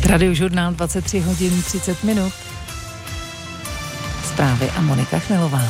Radiožurnál 23 hodin 30 minut. Zprávy a Monika Chmelová.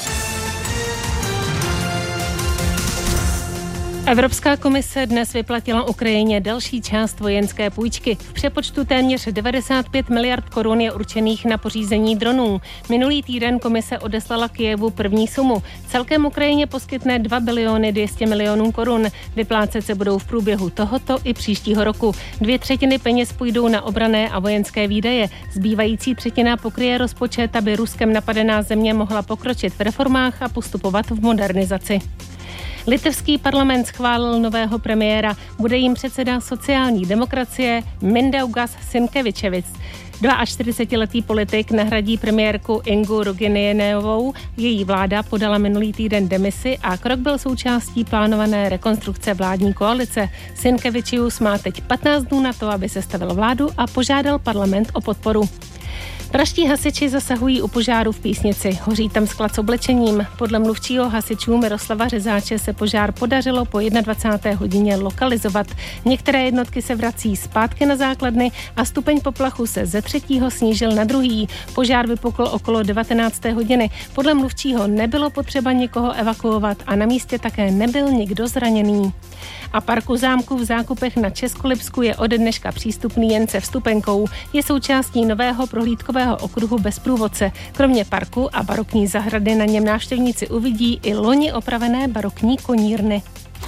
Evropská komise dnes vyplatila Ukrajině další část vojenské půjčky. V přepočtu téměř 95 miliard korun je určených na pořízení dronů. Minulý týden komise odeslala Kyjevu první sumu. Celkem Ukrajině poskytne 2 biliony 200 milionů korun. Vyplácet se budou v průběhu tohoto i příštího roku. 2/3 peněz půjdou na obranné a vojenské výdaje. Zbývající třetina pokryje rozpočet, aby Ruskem napadená země mohla pokročit v reformách a postupovat v modernizaci. Litevský parlament schválil nového premiéra. Bude jim předseda sociální demokracie Mindaugas Sinkevičevic. 42letý politik nahradí premiérku Ingu Ruginienovou. Její vláda podala minulý týden demisi a krok byl součástí plánované rekonstrukce vládní koalice. Sinkevičius má teď 15 dnů na to, aby sestavil vládu a požádal parlament o podporu. Pražští hasiči zasahují u požáru v Písnici. Hoří tam sklad s oblečením. Podle mluvčího hasičů Miroslava Řezáče se požár podařilo po 21. hodině lokalizovat. Některé jednotky se vrací zpátky na základny a stupeň poplachu se ze 3. snížil na 2. Požár vypukl okolo 19. hodiny. Podle mluvčího nebylo potřeba nikoho evakuovat a na místě také nebyl nikdo zraněný. A parku zámku v Zákupech na Českolipsku je ode dneška přístupný jen se vstupenkou. Je součástí nového prohlídkového okruhu bez průvodce. Kromě parku a barokní zahrady na něm návštěvníci uvidí i loni opravené barokní konírny.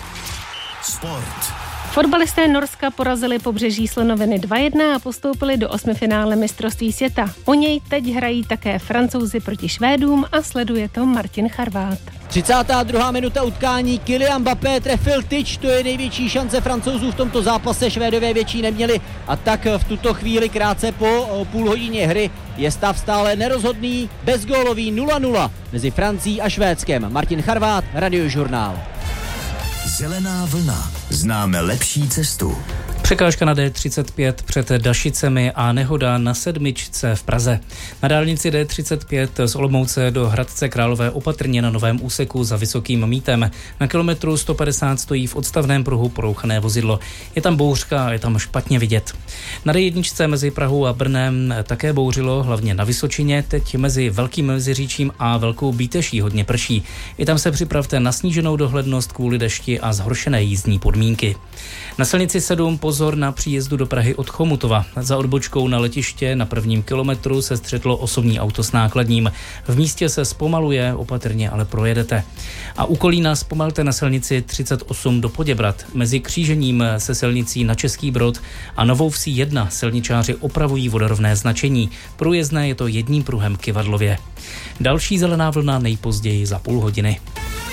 Sport. Fotbalisté Norska porazili Pobřeží slonoviny 2-1 a postoupili do osmifinále mistrovství světa. O něj teď hrají také Francouzi proti Švédům a sleduje to Martin Charvát. 32. minuta utkání, Kylian Mbappé trefil tyč, to je největší šance Francouzů v tomto zápase, Švédové větší neměli a tak v tuto chvíli krátce po půl hodině hry je stav stále nerozhodný, bezgólový 0-0 mezi Francií a Švédskem. Martin Charvát, Radiožurnál. Zelená vlna. Známe lepší cestu. Překážka na D35 před Dašicemi a nehoda na 7 v Praze. Na dálnici D35 z Olomouce do Hradce Králové opatrně na novém úseku za Vysokým Mýtem. Na kilometru 150 stojí v odstavném pruhu porouchané vozidlo. Je tam bouřka a je tam špatně vidět. Na D1 mezi Prahou a Brnem také bouřilo, hlavně na Vysočině. Teď mezi Velkým Meziříčím a Velkou Bíteší hodně prší. I tam se připravte na sníženou dohlednost kvůli dešti a zhoršené jízdní podmínky. Na silnici 7 pozor na příjezdu do Prahy od Chomutova. Za odbočkou na letiště na 1. kilometru se střetlo osobní auto s nákladním. V místě se zpomaluje, opatrně ale projedete. A u Kolína zpomalte na silnici 38 do Poděbrad. Mezi křížením se silnicí na Český Brod a Novou Vsí 1 silničáři opravují vodorovné značení. Průjezdné je to jedním pruhem k Kivadlově. Další zelená vlna nejpozději za půl hodiny.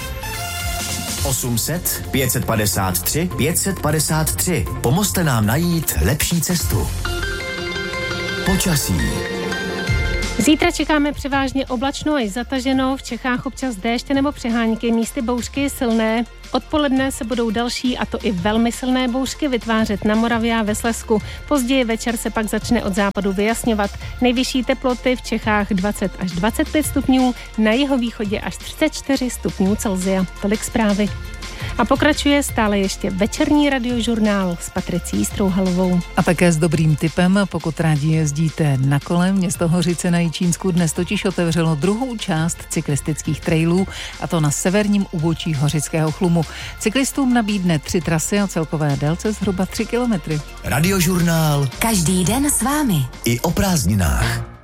800 553 553. Pomozte nám najít lepší cestu. Počasí. Zítra čekáme převážně oblačno až zataženo, v Čechách občas déšť nebo přehánky, místy bouřky silné. Odpoledne se budou další, a to i velmi silné bouřky, vytvářet na Moravě a ve Slezsku. Později večer se pak začne od západu vyjasňovat. Nejvyšší teploty v Čechách 20 až 25 stupňů, na jihovýchodě až 34 stupňů Celsia. Tolik zprávy. A pokračuje stále ještě večerní Radiožurnál s Patricí Strouhalovou. A také s dobrým tipem, pokud rádi jezdíte na kole. Město Hořice na Jičínsku dnes totiž otevřelo druhou část cyklistických trailů, a to na severním úbočí Hořického chlumu. Cyklistům nabídne 3 trasy o celkové délce zhruba 3 kilometry. Radiožurnál. Každý den s vámi. I o prázdninách.